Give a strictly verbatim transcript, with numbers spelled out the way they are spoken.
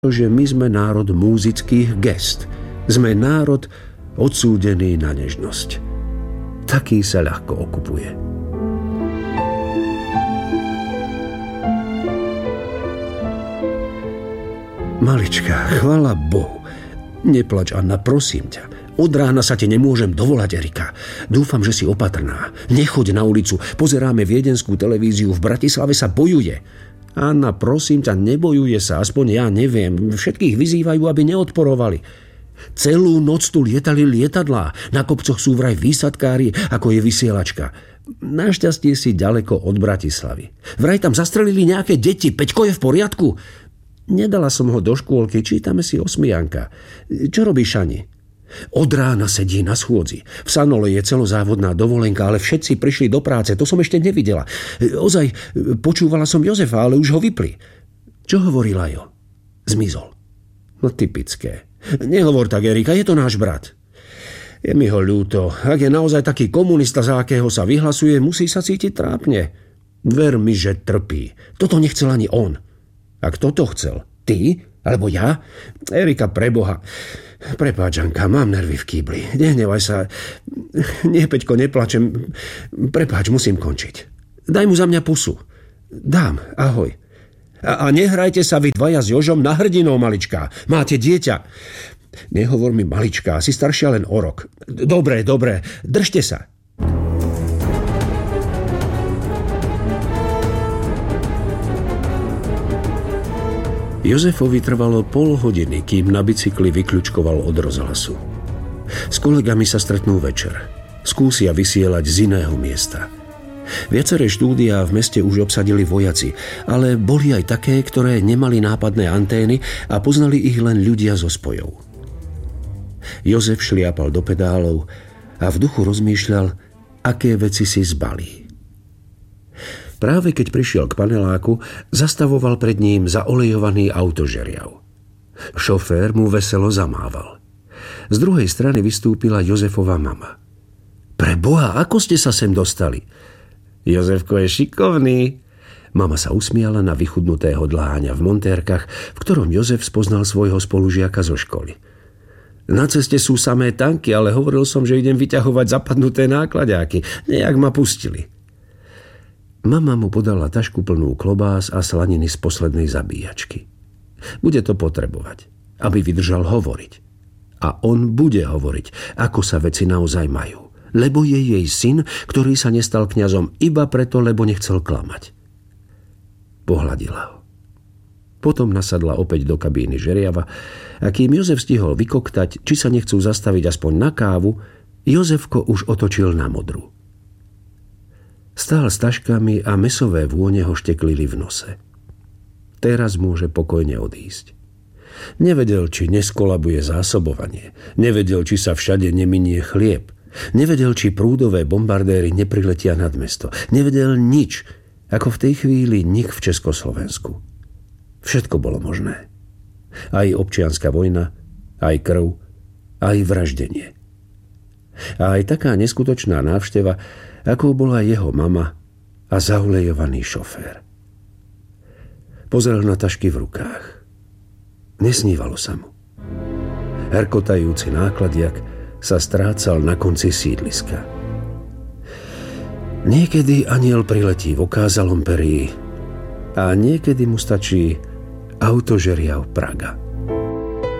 že my sme národ múzických gest. Sme národ odsúdený na nežnosť. Taký sa ľahko okupuje. Malička, chvála Bohu. Neplač, Anna, prosím ťa. Od rána sa ti nemôžem dovolať, Erika. Dúfam, že si opatrná. Nechoď na ulicu. Pozeráme viedenskú televíziu. V Bratislave sa bojuje. Anna, prosím ťa, nebojuje sa. Aspoň ja neviem. Všetkých vyzývajú, aby neodporovali. Celú noc tu lietali lietadlá. Na kopcoch sú vraj výsadkári, ako je vysielačka. Našťastie si ďaleko od Bratislavy. Vraj tam zastrelili nejaké deti. Peťko je v poriadku? Nedala som ho do škôlky. Čítame si Osmianka. Čo robíš, Ani? Od rána sedí na schôdzi. V Sanole je celozávodná dovolenka, ale všetci prišli do práce. To som ešte nevidela. Ozaj, počúvala som Jozefa, ale už ho vypli. Čo hovorí Lajo? Zmizol. No typické. Nehovor tak, Erika, je to náš brat. Je mi ho ľúto. Ak je naozaj taký komunista, za akého sa vyhlasuje, musí sa cítiť trápne. Ver mi, že trpí. Toto nechcel ani on. A kto to chcel? Ty? Alebo ja? Erika, preboha. Prepáč, Anka, mám nervy v kýbli. Nehnevaj sa. Nie, Peťko, neplačem. Prepáč, musím končiť. Daj mu za mňa pusu. Dám, ahoj. A, a nehrajte sa vy dvaja s Jožom na hrdinov, maličká. Máte dieťa. Nehovor mi, maličká, si staršia len o rok. Dobre, dobre, držte sa. Jozefovi trvalo pol hodiny, kým na bicykli vykľučkoval od rozhlasu. S kolegami sa stretnú večer. Skúsia vysielať z iného miesta. Viaceré štúdiá v meste už obsadili vojaci, ale boli aj také, ktoré nemali nápadné antény a poznali ich len ľudia zo spojov. Jozef šliapal do pedálov a v duchu rozmýšľal, aké veci si zbalí. Práve keď prišiel k paneláku, zastavoval pred ním zaolejovaný autožeriav. Šofér mu veselo zamával. Z druhej strany vystúpila Jozefova mama. Preboha, ako ste sa sem dostali? Jozefko je šikovný. Mama sa usmiala na vychudnutého dláňa v montérkach, v ktorom Jozef spoznal svojho spolužiaka zo školy. Na ceste sú samé tanky, ale hovoril som, že idem vyťahovať zapadnuté náklaďáky. Nejak ma pustili. Mama mu podala tašku plnú klobás a slaniny z poslednej zabíjačky. Bude to potrebovať, aby vydržal hovoriť. A on bude hovoriť, ako sa veci naozaj majú. Lebo je jej syn, ktorý sa nestal kňazom iba preto, lebo nechcel klamať. Pohľadila ho. Potom nasadla opäť do kabíny žeriava a kým Jozef stihol vykoktať, či sa nechcú zastaviť aspoň na kávu, Jozefko už otočil na modru. Stál s taškami a mäsové vône ho šteklili v nose. Teraz môže pokojne odísť. Nevedel, či neskolabuje zásobovanie. Nevedel, či sa všade neminie chlieb. Nevedel, či prúdové bombardéry nepriletia nad mesto. Nevedel nič, ako v tej chvíli nik v Československu. Všetko bolo možné. Aj občianska vojna, aj krv, aj vraždenie. A aj taká neskutočná návšteva, akou bola jeho mama a zaolejovaný šofér. Pozrel na tašky v rukách. Nesnívalo sa mu. Herkotajúci nákladiak sa strácal na konci sídliska. Niekedy anjel priletí v okázalom perí a niekedy mu stačí autožeriav Praga.